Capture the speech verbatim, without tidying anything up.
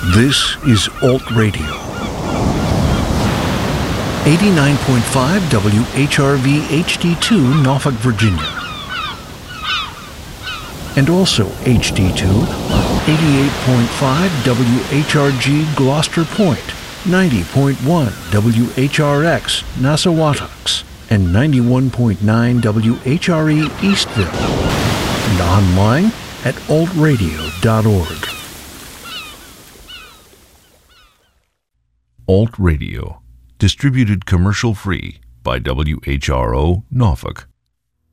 This is Alt Radio. eighty-nine point five W H R V H D two, Norfolk, Virginia. And also H D two on eighty-eight point five W H R G, Gloucester Point, ninety point one W H R X, Nassawatucks, and ninety-one point nine W H R E, Eastville. And online at alt radio dot org. Alt Radio, distributed commercial-free by W H R O, Norfolk.